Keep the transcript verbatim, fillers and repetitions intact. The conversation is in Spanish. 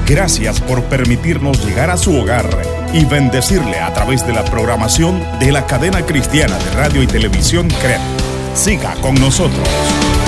Gracias por permitirnos llegar a su hogar y bendecirle a través de la programación de la cadena cristiana de radio y televisión C R E P. Siga con nosotros.